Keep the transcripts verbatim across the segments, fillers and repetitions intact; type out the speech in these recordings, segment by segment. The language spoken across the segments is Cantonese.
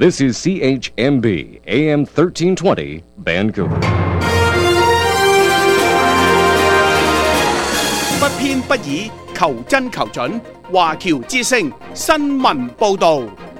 This is C H M B A M thirteen twenty Vancouver。 不偏不倚，求真求準。華僑之聲新聞報導。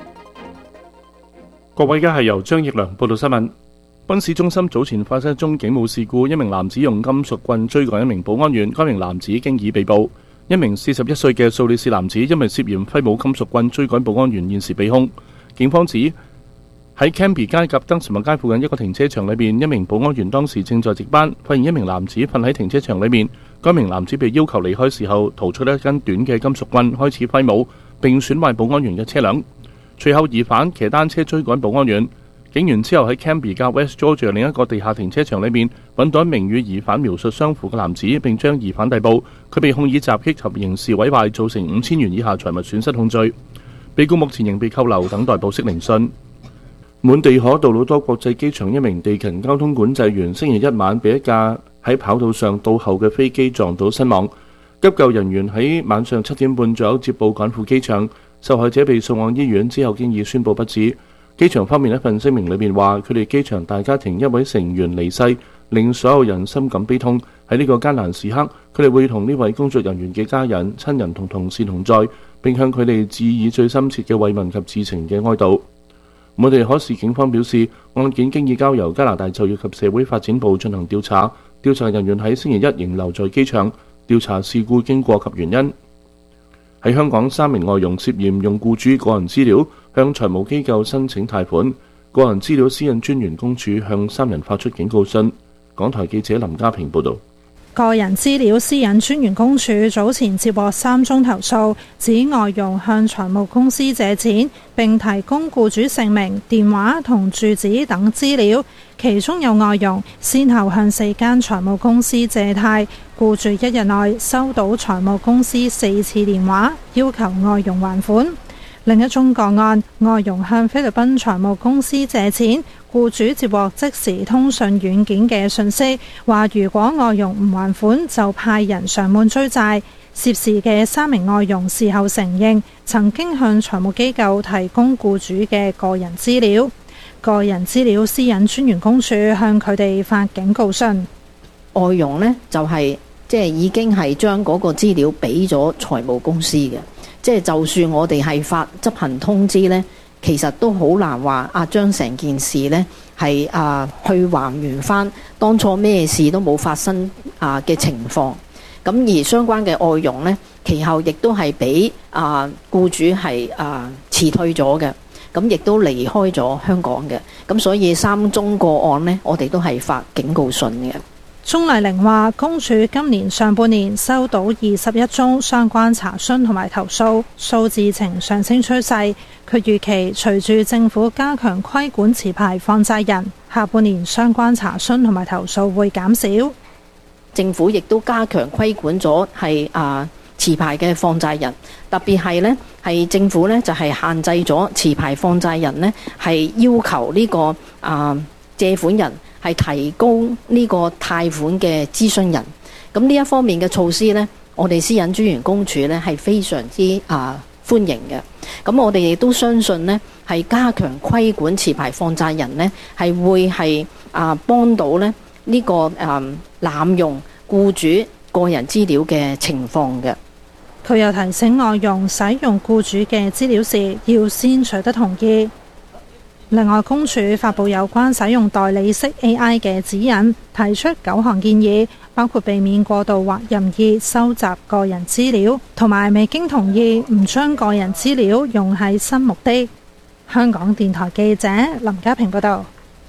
各位，而家係由張奕良報道新聞。賓市中心早前發生一宗警務事故，一名男子用金屬棍追趕一名保安員，該名男子經已被捕。一名四十一歲嘅蘇里士男子因為涉嫌揮舞金屬棍追趕保安員，現時被控。警方指喺 Cambie 街及登士麥街附近一個停車場裏面，一名保安員當時正在值班，發現一名男子瞓喺停車場裏面。該名男子被要求離開時候，掏出一根短嘅金屬棍，開始揮舞並損壞保安員嘅車輛。隨後疑犯騎單車追趕保安員。警員之後喺 Cambie 街 West Georgia 另一個地下停車場裏面揾到一名與疑犯描述相符嘅男子，並將疑犯逮捕。佢被控以襲擊及刑事毀壞造成五千元以下財物損失控罪。被告目前仍被扣留，等待保釋聆訊。滿地可杜魯多國際機場一名地勤交通管制員星期一晚被一架喺跑道上倒後嘅飛機撞到身亡。急救人員喺晚上七點半左右接報趕赴機場，受害者被送往醫院之後經已宣布不治。機場方面一份聲明裏面話，佢哋機場大家庭一位成員離世，令所有人深感悲痛。喺呢個艱難時刻，佢哋會同呢位工作人員嘅家人、親人同同事同在，並向佢哋致以最深切嘅慰問及致情嘅哀悼。滿地可市警方表示，案件經已交由加拿大就業及社會發展部進行調查，調查人員喺星期一仍留在機場調查事故經過及原因。喺香港，三名外傭涉嫌用僱主個人資料向財務機構申請貸款，個人資料私隱專員公署向三人發出警告信。港台記者林家平報道。 個人資料私隱專員公署早前接獲三宗投訴，指外傭向財務公司借錢，並提供僱主姓名、電話同住址等資料。其中有外傭先後向四間財務公司借貸，僱主一日內收到財務公司四次電話，要求外傭還款。另一宗個案，外傭向菲律賓財務公司借錢，僱主接獲即時通訊軟件嘅訊息，話如果外傭唔還款，就派人上門追債。涉事嘅三名外傭事後承認，曾經向財務機構提供僱主嘅個人資料。個人資料私隱專員公署向佢哋發警告信。 外傭呢，就係即係已經係將嗰個資料俾咗財務公司嘅。即係就算我哋係發執行通知呢，其實都好難話啊將成件事呢係啊去還原翻當初咩事都冇發生啊嘅情況。咁而相關嘅外傭呢，其後亦都係俾啊僱主係啊辭退咗嘅，咁亦都離開咗香港嘅。咁所以三宗個案呢，我哋都係發警告信嘅。 鍾麗玲話，公署今年上半年收到二十一宗相關查詢同埋投訴，數字呈上升趨勢。佢預期隨住政府加強規管持牌放債人，下半年相關查詢同埋投訴會減少。 政府亦都加強規管咗係啊持牌嘅放債人，特別係呢係政府呢就係、是、限制咗持牌放債人呢係要求呢、這個啊借款人係提供呢個貸款嘅諮詢人。咁呢一方面嘅措施呢，我哋私隱專員公署呢係非常之啊歡迎嘅。咁我哋亦都相信呢係加強規管持牌放債人呢係會係啊幫到呢呢、這個啊濫用僱主個人資料嘅情況嘅。 佢又提醒外傭使用僱主嘅資料時，要先取得同意。另外，公署發布有關使用代理式 A I 嘅指引，提出九項建議，包括避免過度或任意收集個人資料，同埋未經同意唔將個人資料用喺新目的。香港電台記者林家平報道。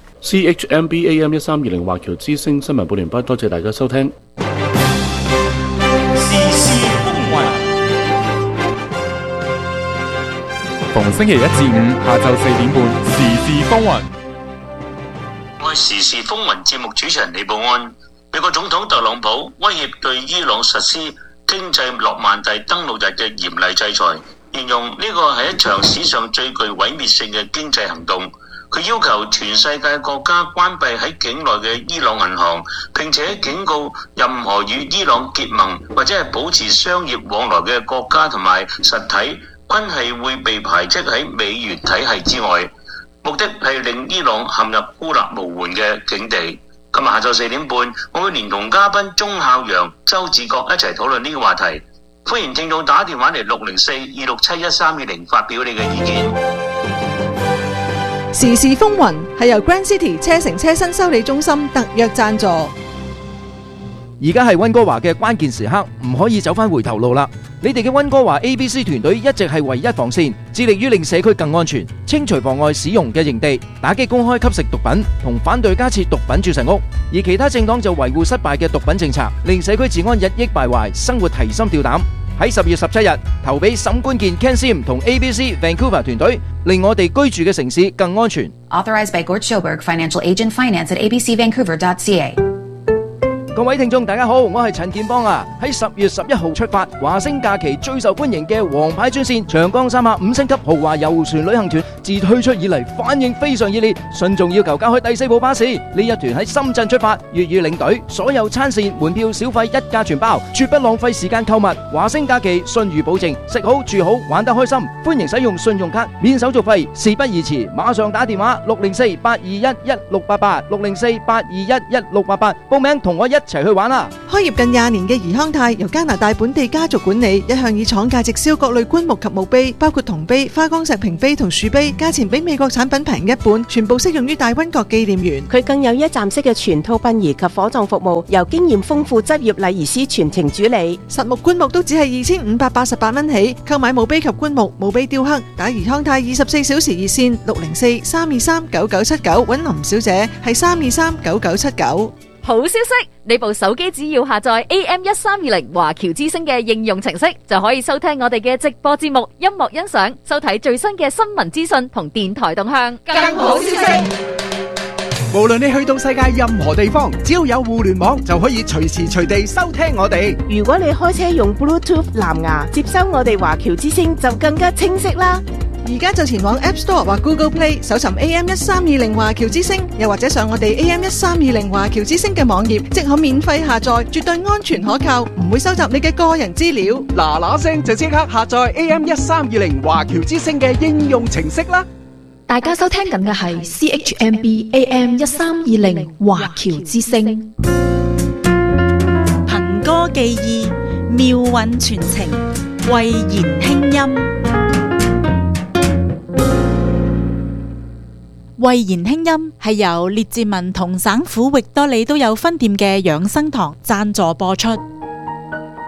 C H M B A M 一三二零華僑之聲新聞報完畢，多謝大家收聽。 時事風雲，逢星期一至五下晝四點半，時事風雲。 我係時事風雲節目主持人李寶安。美國總統特朗普威脅對伊朗實施經濟諾曼第登陸日嘅嚴厲制裁，形容呢個係一場史上最具毀滅性嘅經濟行動。佢要求全世界國家關閉喺境內嘅伊朗銀行，並且警告任何與伊朗結盟或者係保持商業往來嘅國家同埋實體，均係會被排斥喺美元體系之外。 目的係令伊朗陷入孤立無援嘅境地。今日下晝四點半，我會連同嘉賓鐘孝陽、周志國一齊討論呢個話題。歡迎聽眾打電話嚟六零四二六七一三二零發表你嘅意見。 時事風雲係由 Grand City 車城車身修理中心特約贊助。 而家係溫哥華嘅關鍵時刻，唔可以走返回頭路啦！你哋嘅溫哥華 A B C 團隊一直係唯一防線，致力於令社區更安全，清除妨礙使用嘅營地，打擊公開吸食毒品，同反對加設毒品注射屋。而其他政黨就維護失敗嘅毒品政策，令社區治安日益敗壞，生活提心吊膽。喺十月十七日投俾沈冠健 Ken Sim 同 A B C Vancouver 團隊，令我哋居住嘅城市更安全。 Authorized by Gord Schoberg, Financial Agent Finance at a b c vancouver dot c a。 各位聽眾大家好，我係陳建邦啊！喺十月十一號出發，華星假期最受歡迎嘅皇牌專線長江三峽五星級豪華遊船旅行團，自推出以嚟反應非常熱烈，信眾要求加開第四部巴士。呢一團喺深圳出發，粵語領隊，所有餐膳門票小費一價全包，絕不浪費時間購物。華星假期信譽保證，食好住好玩得開心，歡迎使用信用卡，免手續費，事不宜遲，馬上打電話六零四八二一一六八八六零四八二一一六八八報名同我一齊去玩啦！ 開業近廿年嘅怡康泰由加拿大本地家族管理，一向以廠價直銷各類棺木及墓碑，包括銅碑、花崗石屏碑同樹碑，價錢比美國產品平一半，全部適用於大溫國紀念園。 佢更有一站式嘅全套殯儀及火葬服務，由經驗豐富執業禮儀師全程主理。 實木棺木都只係二千五百八十八蚊起，購買墓碑及棺木、墓碑雕刻，打怡康泰二十四小時熱線六零四三二三九九七九，揾林小姐係三二三九九七九。 好消息！你部手機只要下載 A M 一三二零華僑之聲嘅應用程式，就可以收聽我哋嘅直播節目、音樂欣賞、收睇最新嘅新聞資訊同電台動向。更好消息！ 無論你去到世界任何地方，只要有互聯網，就可以隨時隨地收聽我哋。 如果你開車用 Bluetooth 藍牙接收我哋華僑之聲，就更加清晰啦。 而家就前往 App Store 或 Google Play 搜尋 A M 一三二零華僑之聲，又或者上我哋 A M 一三二零華僑之聲嘅網頁，即可免費下載，絕對安全可靠，唔會收集你嘅個人資料。 嗱嗱聲就即刻下載 A M 一三二零華僑之聲嘅應用程式啦！ 大家收聽緊嘅係 C H M B A M 一三二零華僑之聲， 憑歌寄意，妙韻傳情，慧言輕音。慧言輕音係由列治文同省府域多利都有分店嘅養生堂贊助播出。